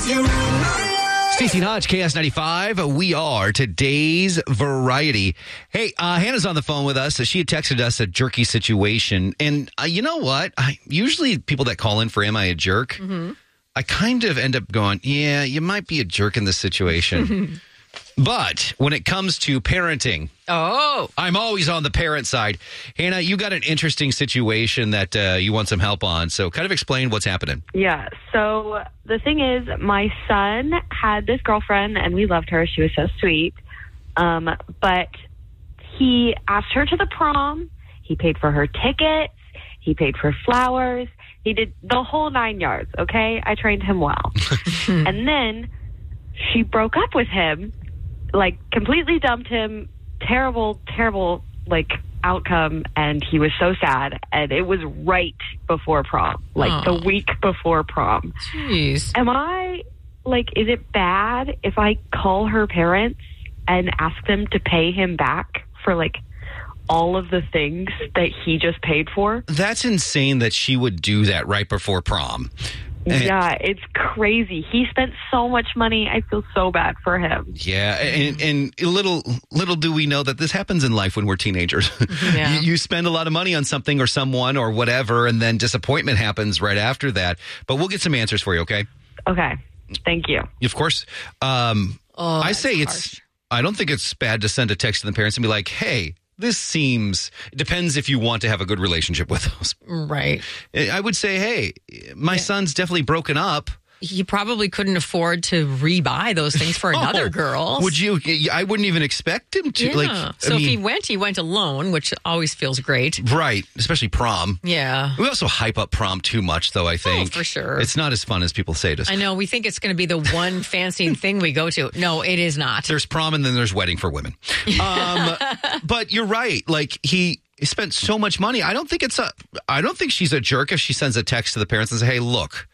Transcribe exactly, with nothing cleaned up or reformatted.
Stacey Hodge, K S ninety-five. We are today's variety. Hey, uh, Hannah's on the phone with us. She had texted us a jerky situation. And uh, you know what? I, usually people that call in for Am I a Jerk? Mm-hmm. I kind of end up going, yeah, you might be a jerk in this situation. But when it comes to parenting, oh, I'm always on the parent side. Hannah, you got an interesting situation that uh, you want some help on. So kind of explain what's happening. Yeah. So the thing is, my son had this girlfriend and we loved her. She was so sweet. Um, but he asked her to the prom. He paid for her tickets. He paid for flowers. He did the whole nine yards. Okay. I trained him well. And then she broke up with him. Like, completely dumped him. Terrible, terrible, like, outcome. And he was so sad. And it was right before prom. Like, oh. the week before prom. Jeez. Am I, like, is it bad if I call her parents and ask them to pay him back for, like, all of the things that he just paid for? That's insane that she would do that right before prom. And, yeah, it's crazy. He spent so much money. I feel so bad for him. Yeah, and, and little little do we know that this happens in life when we're teenagers. Yeah. you, you spend a lot of money on something or someone or whatever, and then disappointment happens right after that. But we'll get some answers for you, okay? Okay. Thank you. Of course. Um, Oh, I say that's it's, harsh. I don't think it's bad to send a text to the parents and be like, hey, this seems, it depends if you want to have a good relationship with us. Right. I would say, hey, my son's definitely broken up. He probably couldn't afford to rebuy those things for another Oh, girl. Would you? I wouldn't even expect him to. Yeah. Like, I so if mean, he went, he went alone, which always feels great. right, especially prom. Yeah. We also hype up prom too much, though, I think. Oh, for sure. It's not as fun as people say it is. I know. We think it's going to be the one fancy thing we go to. No, it is not. There's prom and then there's wedding for women. Um, but you're right. Like, he... He spent so much money. I don't think it's a. I don't think she's a jerk if she sends a text to the parents and says, "Hey, look,